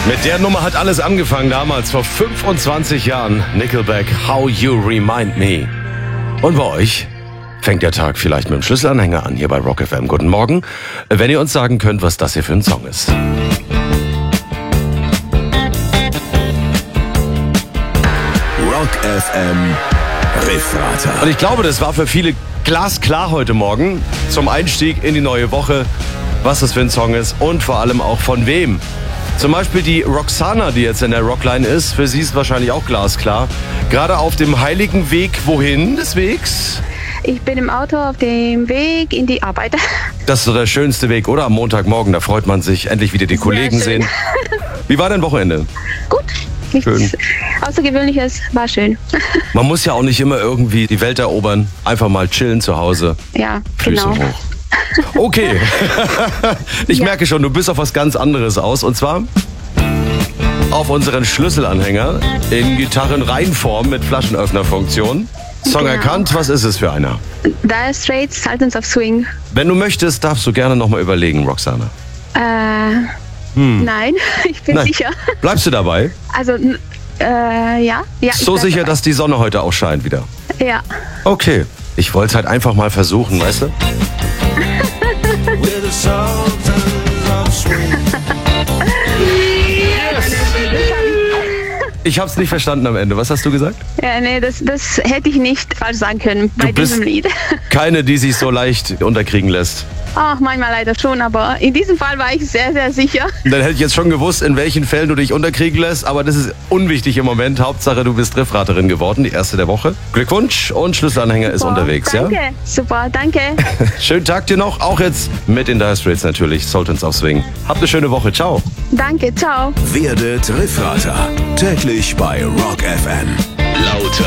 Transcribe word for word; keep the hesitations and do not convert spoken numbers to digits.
Mit der Nummer hat alles angefangen damals, vor fünfundzwanzig Jahren. Nickelback, How You Remind Me. Und bei euch fängt der Tag vielleicht mit dem Schlüsselanhänger an, hier bei Rock F M. Guten Morgen. Wenn ihr uns sagen könnt, was das hier für ein Song ist. Rock F M Riffrater. Und ich glaube, das war für viele glasklar heute Morgen zum Einstieg in die neue Woche, was das für ein Song ist und vor allem auch von wem. Zum Beispiel die Roxana, die jetzt in der Rockline ist, für sie ist wahrscheinlich auch glasklar. Gerade auf dem heiligen Weg, wohin des Wegs? Ich bin im Auto auf dem Weg in die Arbeit. Das ist so der schönste Weg, oder? Am Montagmorgen, da freut man sich, endlich wieder die Sehr Kollegen schön. sehen. Wie war dein Wochenende? Gut, nichts Schön. Außergewöhnliches, war schön. Man muss ja auch nicht immer irgendwie die Welt erobern, einfach mal chillen zu Hause. Ja, Füße genau. hoch. Okay, ich Ja. merke schon, du bist auf was ganz anderes aus. Und zwar auf unseren Schlüsselanhänger in Gitarrenreihenform mit Flaschenöffnerfunktion. Song Genau. erkannt, was ist es für einer? Dire Straits, Sultans of Swing. Wenn du möchtest, darfst du gerne nochmal überlegen, Roxana. Äh, nein, ich bin Nein. sicher. Bleibst du dabei? Also, n- äh, ja. ja ich So bleib sicher, dabei. dass die Sonne heute auch scheint wieder. Ja. Okay, ich wollte es halt einfach mal versuchen, weißt du? Ich hab's nicht verstanden am Ende. Was hast du gesagt? Ja, nee, das, das hätte ich nicht falsch sagen können bei Du bist diesem Lied. keine, die sich so leicht unterkriegen lässt. Ach, manchmal leider schon, aber in diesem Fall war ich sehr, sehr sicher. Dann hätte ich jetzt schon gewusst, in welchen Fällen du dich unterkriegen lässt, aber das ist unwichtig im Moment. Hauptsache, du bist Riffraterin geworden, die erste der Woche. Glückwunsch und Schlüsselanhänger ist Super, unterwegs, danke. ja? Super, danke. Schönen Tag dir noch, auch jetzt mit den Dire Straits natürlich, Sultans of Swing. Habt eine schöne Woche, ciao. Danke, ciao. Werdet Riffrater. Täglich bei Rock F M. Lauter.